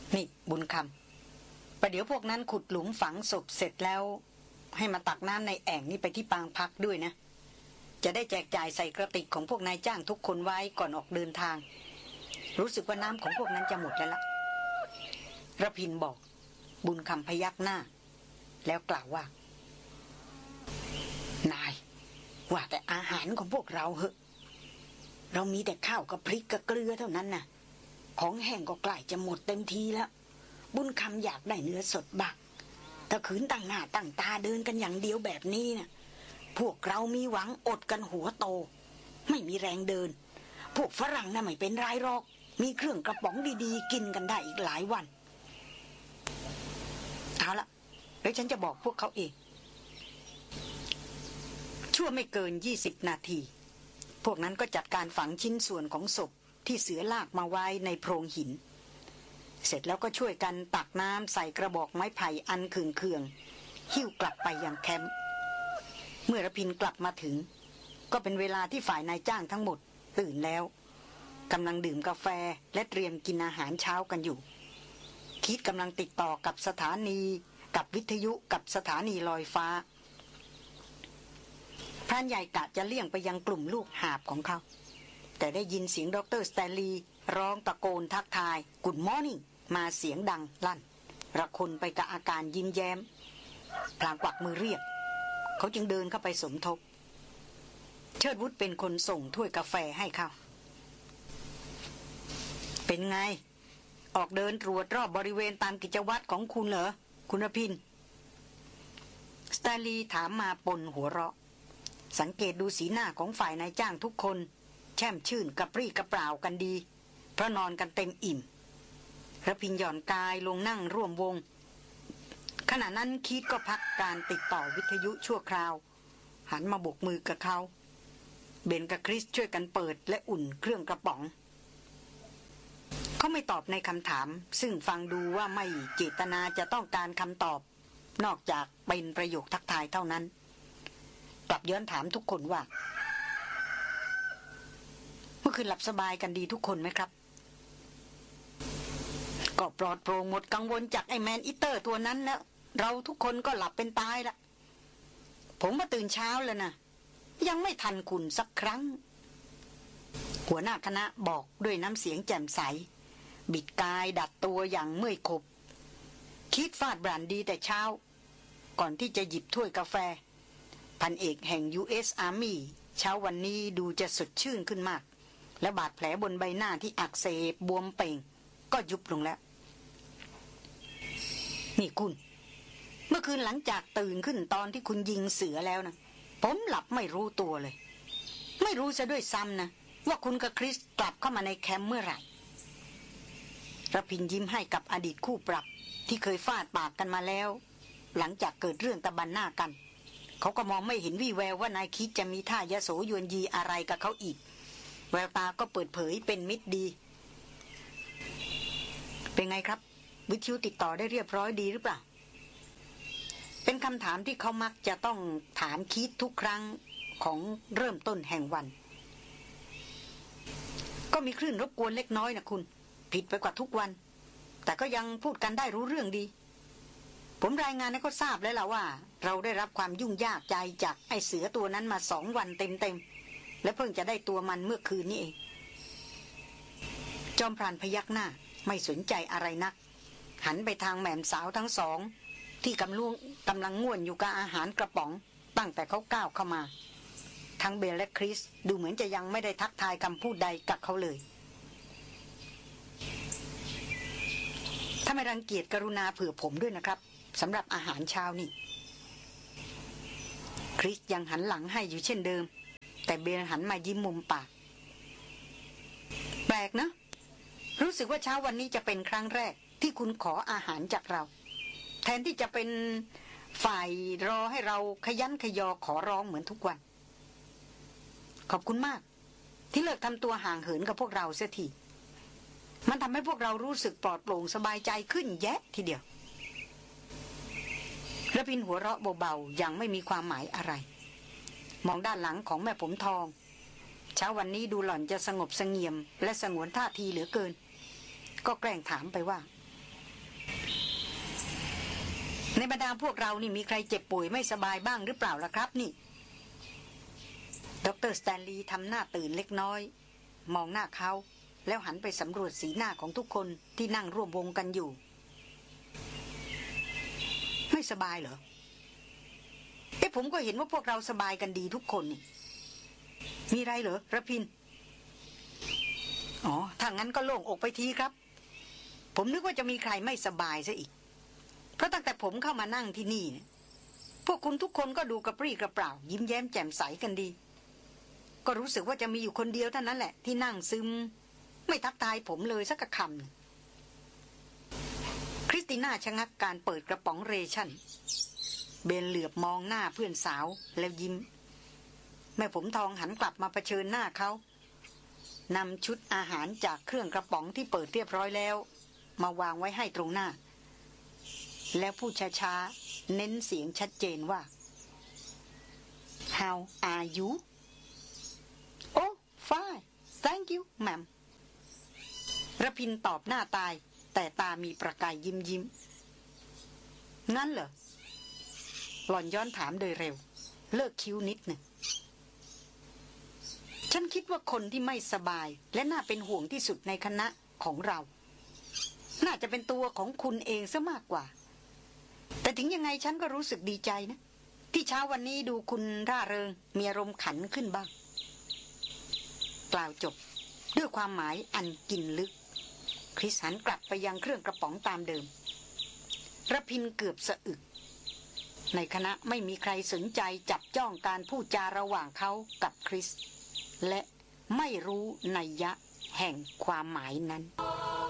นี่บุญคำประเดี๋ยวพวกนั้นขุดหลุมฝังศพเสร็จแล้วให้มาตักน้ำในแอ่งนี่ไปที่ปางพักด้วยนะจะได้แจกจ่ายใส่กระติกของพวกนายจ้างทุกคนไว้ก่อนออกเดินทางรู้สึกว่าน้ำของพวกนั้นจะหมดแล้วล่ะระพินบอกบุญคำพยักหน้าแล้วกล่าวว่านายว่าแต่อาหารของพวกเราเหอะเรามีแต่ข้าวกับพริกกับเกลือเท่านั้นน่ะของแห้งก็ใกล้จะหมดเต็มทีแล้วบุญคำอยากได้เนื้อสดบักถ้าขืนตั้งหน้าตั้งตาเดินกันอย่างเดียวแบบนี้น่ะพวกเรามีหวังอดกันหัวโตไม่มีแรงเดินพวกฝรั่งน่ะไม่เป็นไรหรอกมีเครื่องกระป๋องดีๆกินกันได้อีกหลายวันเอาละแล้วฉันจะบอกพวกเขาเองชั่วไม่เกิน20 นาทีพวกนั้นก็จัดการฝังชิ้นส่วนของศพที่เสือลากมาไว้ในโพรงหินเสร็จแล้วก็ช่วยกันตักน้ำใส่กระบอกไม้ไผ่อันเคืองๆหิ้วกลับไปยังแคมป์เมื่อระพินกลับมาถึงก็เป็นเวลาที่ฝ่ายนายจ้างทั้งหมดตื่นแล้วกำลังดื่มกาแฟและเตรียมกินอาหารเช้ากันอยู่คิดกำลังติดต่อกับสถานีกับวิทยุกับสถานีลอยฟ้าพรานใหญ่กะจะเลี่ยงไปยังกลุ่มลูกหาบของเขาแต่ได้ยินเสียงดร.สแตนลีย์ร้องตะโกนทักทาย Good morning มาเสียงดังลั่นระคนไปกับอาการยิ้มแย้มพลางกวักมือเรียกเขาจึงเดินเข้าไปสมทบเชิดวุฒเป็นคนส่งถ้วยกาแฟให้เขาเป็นไงออกเดินตรวจรอบบริเวณตามกิจวัตรของคุณเหรอคุณพินสแตนลีย์ถามมาปนหัวเราะสังเกตดูสีหน้าของฝ่ายนายจ้างทุกคนแช่มชื่นกระปรี้กระเปร่ากันดีเพราะนอนกันเต็มอิ่มระพินหย่อนกายลงนั่งร่วมวงขณะนั้นคิดก็พักการติดต่อวิทยุชั่วคราวหันมาโบกมือกับเขาเบนกับคริสช่วยกันเปิดและอุ่นเครื่องกระป๋องเขาไม่ตอบในคำถามซึ่งฟังดูว่าไม่เจตนาจะต้องการคำตอบนอกจากเป็นประโยคทักทายเท่านั้นกลับย้อนถามทุกคนว่าเมื่อคืนหลับสบายกันดีทุกคนไหมครับก็ปลอดโปร่งหมดกังวลจากไอ้แมนอิเตอร์ตัวนั้นแล้วเราทุกคนก็หลับเป็นตายละผมมาตื่นเช้าแล้วนะยังไม่ทันคุณสักครั้งหัวหน้าคณะบอกด้วยน้ำเสียงแจ่มใสบิดกายดัดตัวอย่างเมื่อยขบคิดฟาดบรันดีแต่เช้าก่อนที่จะหยิบถ้วยกาแฟพันเอกแห่ง US Army เช้าวันนี้ดูจะสดชื่นขึ้นมากและบาดแผลบนใบหน้าที่อักเสบบวมเป่งก็ยุบลงแล้วนี่คุณเมื่อคืนหลังจากตื่นขึ้นตอนที่คุณยิงเสือแล้วนะผมหลับไม่รู้ตัวเลยไม่รู้ซะด้วยซ้ำนะว่าคุณกับคริสกลับเข้ามาในแคมป์เมื่อไหร่ระพินยิ้มให้กับอดีตคู่ปรับที่เคยฟาดปากกันมาแล้วหลังจากเกิดเรื่องตะบันหน้ากันเขาก็มองไม่เห็นวี่แววว่านายคิดจะมีท่ายโสยวนยีอะไรกับเขาอีกแววตาก็เปิดเผยเป็นมิตรดีเป็นไงครับวิทยุติดต่อได้เรียบร้อยดีหรือเปล่าเป็นคำถามที่เขามักจะต้องถามคิดทุกครั้งของเริ่มต้นแห่งวันก็มีคลื่นรบกวนเล็กน้อยนะคุณผิดไปกว่าทุกวันแต่ก็ยังพูดกันได้รู้เรื่องดีผมรายงานให้เขาทราบแล้วล่ะว่าเราได้รับความยุ่งยากใจจากไอ้เสือตัวนั้นมา2 วันเต็มๆและเพิ่งจะได้ตัวมันเมื่อคืนนี้เองจอมพรานพยักหน้าไม่สนใจอะไรนักหันไปทางแม่มสาวทั้งสองที่กำลังง่วนอยู่กับอาหารกระป๋องตั้งแต่เขาก้าวเข้ามาทั้งเบลและคริสดูเหมือนจะยังไม่ได้ทักทายคำพูดใดกับเขาเลยถ้าไม่รังเกียจกรุณาเผื่อผมด้วยนะครับสำหรับอาหารเช้านี่คริสยังหันหลังให้อยู่เช่นเดิมแต่เบลหันมายิ้มมุมปากแปลกนะรู้สึกว่าเช้าวันนี้จะเป็นครั้งแรกที่คุณขออาหารจากเราแทนที่จะเป็นฝ่ายรอให้เราขยันขยอขอร้องเหมือนทุกวันขอบคุณมากที่เลิกทำตัวห่างเหินกับพวกเราเสียทีมันทำให้พวกเรารู้สึกปลอดโปร่งสบายใจขึ้นแยะทีเดียวระพินหัวเราะเบาๆยังไม่มีความหมายอะไรมองด้านหลังของแม่ผมทองเช้าวันนี้ดูหล่อนจะสงบเสงี่ยมและสงวนท่าทีเหลือเกินก็แกล้งถามไปว่าในบรรดาพวกเรานี่มีใครเจ็บป่วยไม่สบายบ้างหรือเปล่าล่ะครับนี่ดร.สแตนลีย์ทำหน้าตื่นเล็กน้อยมองหน้าเขาแล้วหันไปสำรวจสีหน้าของทุกคนที่นั่งร่วมวงกันอยู่ไม่สบายเหรอผมก็เห็นว่าพวกเราสบายกันดีทุกคนนี่มีไรเหรอระพินอ๋อถ้างั้นก็โล่งอกไปทีครับผมนึกว่าจะมีใครไม่สบายซะอีกเพราะตั้งแต่ผมเข้ามานั่งที่นี่เนี่ยพวกคุณทุกคนก็ดูกระปรี้กระเปร่ายิ้มแย้มแจ่มใสกันดีก็รู้สึกว่าจะมีอยู่คนเดียวเท่านั้นแหละที่นั่งซึมไม่ทักทายผมเลยสักคำคริสติน่าชะงักการเปิดกระป๋องเรชั่นเบนเหลือบมองหน้าเพื่อนสาวแล้วยิ้มแม่ผมทองหันกลับมาเผชิญหน้าเขานำชุดอาหารจากเครื่องกระป๋องที่เปิดเรียบร้อยแล้วมาวางไว้ให้ตรงหน้าแล้วพูดช้าๆเน้นเสียงชัดเจนว่า How are you? Oh, fine. Thank you, ma'am. ระพินตอบหน้าตายแต่ตามีประกายยิ้มงั้นเหรอหล่อนย้อนถามโดยเร็วเลิกคิ้วนิดหนึ่งฉันคิดว่าคนที่ไม่สบายและน่าเป็นห่วงที่สุดในคณะของเราน่าจะเป็นตัวของคุณเองซะมากกว่าแต่ถึงยังไงฉันก็รู้สึกดีใจนะที่เช้าวันนี้ดูคุณร่าเริงมีอารมณ์ขันขึ้นบ้างกล่าวจบด้วยความหมายอันกินลึกคริสหันกลับไปยังเครื่องกระป๋องตามเดิมระพินเกือบสะอึกในคณะไม่มีใครสนใจจับจ้องการพูดจาระหว่างเขากับคริสและไม่รู้นัยยะแห่งความหมายนั้น